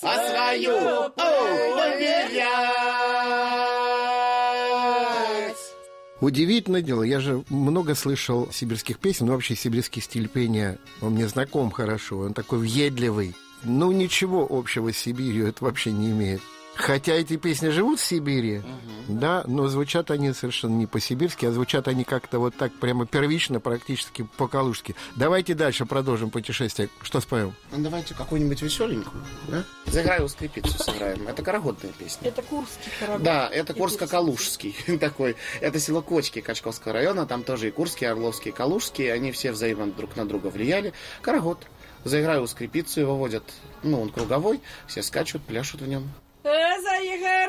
а свою поверять. Удивительное дело, я же много слышал сибирских песен, но вообще сибирский стиль пения, он мне знаком хорошо, он такой въедливый. Ну, ничего общего с Сибирью это вообще не имеет. Хотя эти песни живут в Сибири, да, но звучат они совершенно не по-сибирски, а звучат они как-то вот так прямо первично, практически по-калужски. Давайте дальше продолжим путешествие. Что споем? Ну, давайте какую-нибудь веселенькую, да? «Заиграю скрипицу» сыграем. Это карагодная песня. Это Курский карагод. Да, это Курско-Калужский такой. Это село Кочки Качковского района. Там тоже и Курские, Орловские, Калужские. Они все взаимно друг на друга влияли. Карагод. «Заиграю скрипицу», его водят, он круговой. Все скачут, пляшут в нем. Заиграю